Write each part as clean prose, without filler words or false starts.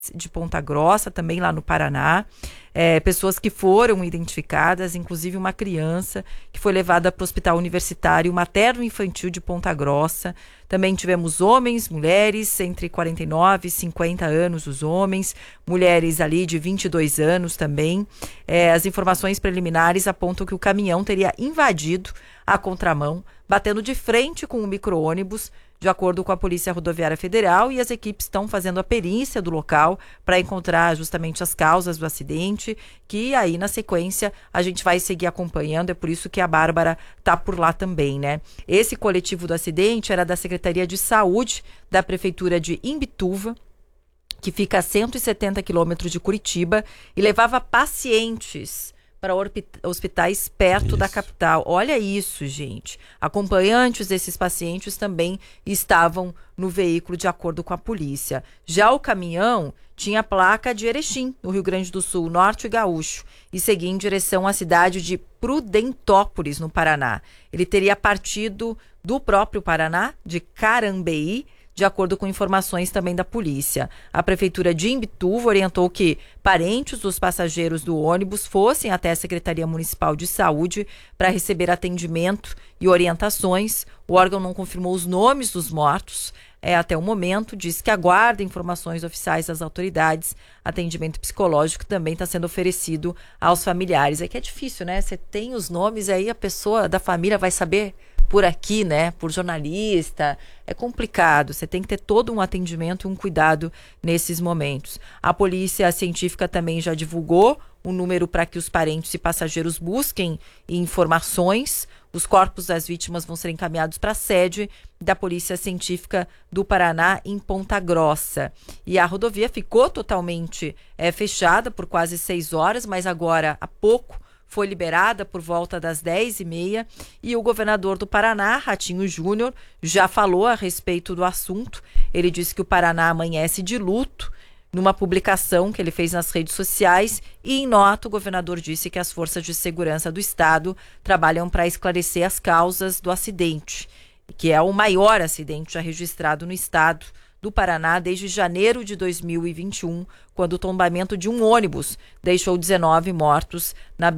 de Ponta Grossa, também lá no Paraná. Pessoas que foram identificadas, inclusive uma criança que foi levada para o Hospital Universitário Materno Infantil de Ponta Grossa. Também tivemos homens, mulheres, entre 49 e 50 anos os homens, mulheres ali de 22 anos também. As informações preliminares apontam que o caminhão teria invadido a contramão, batendo de frente com o micro-ônibus, de acordo com a Polícia Rodoviária Federal, e as equipes estão fazendo a perícia do local para encontrar justamente as causas do acidente, que aí na sequência a gente vai seguir acompanhando, é por isso que a Bárbara está por lá também, né? Esse coletivo do acidente era da Secretaria de Saúde da Prefeitura de Imbituva, que fica a 170 quilômetros de Curitiba, e levava pacientes para hospitais perto da capital. Olha isso, gente. Acompanhantes desses pacientes também estavam no veículo, de acordo com a polícia. Já o caminhão tinha placa de Erechim, no Rio Grande do Sul, Norte Gaúcho, e seguia em direção à cidade de Prudentópolis, no Paraná. Ele teria partido do próprio Paraná, de Carambeí, de acordo com informações também da polícia. A Prefeitura de Imbituva orientou que parentes dos passageiros do ônibus fossem até a Secretaria Municipal de Saúde para receber atendimento e orientações. O órgão não confirmou os nomes dos mortos até o momento, diz que aguarda informações oficiais das autoridades. Atendimento psicológico também está sendo oferecido aos familiares. É que é difícil, né? Você tem os nomes, aí a pessoa da família vai saber por aqui, né? Por jornalista. É complicado. Você tem que ter todo um atendimento e um cuidado nesses momentos. A polícia científica também já divulgou um número para que os parentes e passageiros busquem informações. Os corpos das vítimas vão ser encaminhados para a sede da Polícia Científica do Paraná, em Ponta Grossa. E a rodovia ficou totalmente fechada por quase 6 horas, mas agora, há pouco, foi liberada por volta das 10h30, e o governador do Paraná, Ratinho Júnior, já falou a respeito do assunto. Ele disse que o Paraná amanhece de luto, numa publicação que ele fez nas redes sociais, e em nota o governador disse que as forças de segurança do estado trabalham para esclarecer as causas do acidente, que é o maior acidente já registrado no estado do Paraná desde janeiro de 2021, quando o tombamento de um ônibus deixou 19 mortos na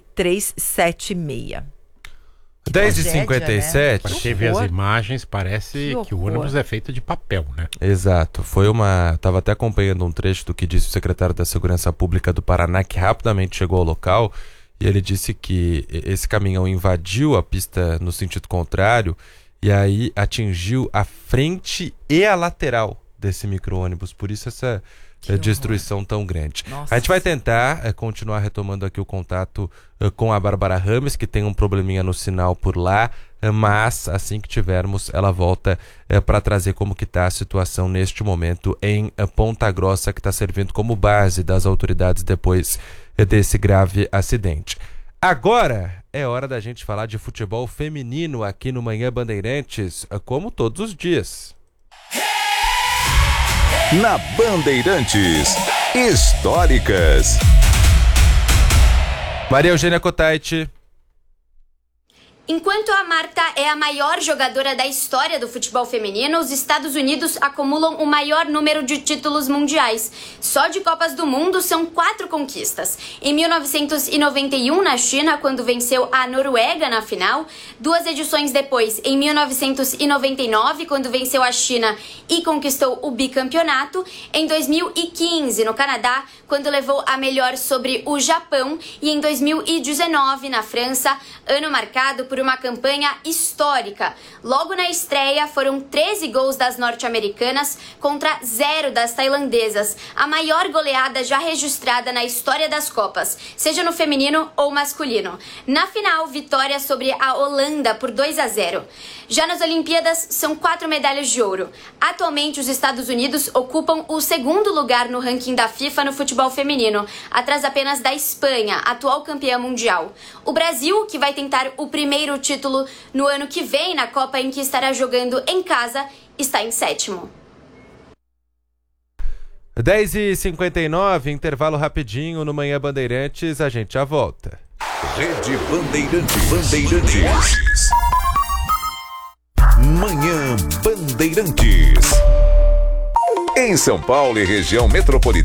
BR-376. 10h57. Para quem vê as imagens, parece que o ônibus é feito de papel, né? Exato. Estava até acompanhando um trecho do que disse o secretário da Segurança Pública do Paraná, que rapidamente chegou ao local, e ele disse que esse caminhão invadiu a pista no sentido contrário e aí atingiu a frente e a lateral desse micro-ônibus. Por isso essa destruição tão grande. Nossa. A gente vai tentar continuar retomando aqui o contato com a Bárbara Rames, que tem um probleminha no sinal por lá, mas assim que tivermos, ela volta para trazer como que está a situação neste momento em Ponta Grossa, que está servindo como base das autoridades depois desse grave acidente. Agora é hora da gente falar de futebol feminino aqui no Manhã Bandeirantes, como todos os dias. Na Bandeirantes, históricas. Maria Eugênia Cotaiti. Enquanto a Marta é a maior jogadora da história do futebol feminino, os Estados Unidos acumulam o maior número de títulos mundiais. Só de Copas do Mundo são 4 conquistas. Em 1991, na China, quando venceu a Noruega na final. 2 edições depois, em 1999, quando venceu a China e conquistou o bicampeonato. Em 2015, no Canadá, quando levou a melhor sobre o Japão. E em 2019, na França, ano marcado por uma campanha histórica. Logo na estreia, foram 13 gols das norte-americanas contra 0 das tailandesas, a maior goleada já registrada na história das Copas, seja no feminino ou masculino. Na final, vitória sobre a Holanda por 2-0. Já nas Olimpíadas, são 4 medalhas de ouro. Atualmente, os Estados Unidos ocupam o 2º lugar no ranking da FIFA no futebol feminino, atrás apenas da Espanha, atual campeã mundial. O Brasil, que vai tentar o primeiro título no ano que vem na Copa em que estará jogando em casa, está em 7º. 10h59, intervalo rapidinho no Manhã Bandeirantes, a gente já volta. Rede Bandeirantes. Manhã Bandeirantes. Em São Paulo e região metropolitana,